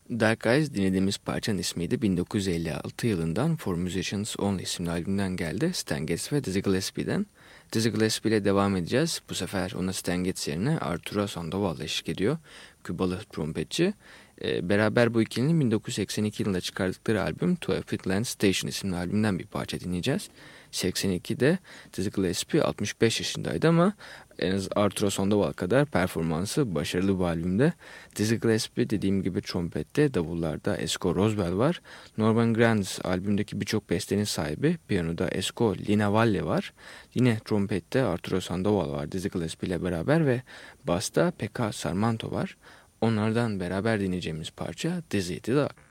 Dark Eyes dinlediğimiz parçanın ismiydi. 1956 yılından For Musicians Only isimli albümden geldi. Stan Getz ve Dizzy Gillespie'den. Dizzy Gillespie ile devam edeceğiz. Bu sefer ona Stan Getz yerine Arturo Sandoval eşlik ediyor. Kübalı trompetçi. Beraber bu ikilinin 1982 yılında çıkardıkları albüm To a Fitland Station isimli albümden bir parça dinleyeceğiz. 82'de Dizzy Gillespie 65 yaşındaydı ama en az Arturo Sandoval kadar performansı başarılı bu albümde. Dizzy Gillespie dediğim gibi trompette, davullarda Esco Roswell var. Norman Granz albümdeki birçok bestenin sahibi. Piyanoda Esco Linavalle var. Yine trompette Arturo Sandoval var Dizzy Gillespie ile beraber ve basta Pekka Sarmanto var. Onlardan beraber dinleyeceğimiz parça Dizzy the Duck.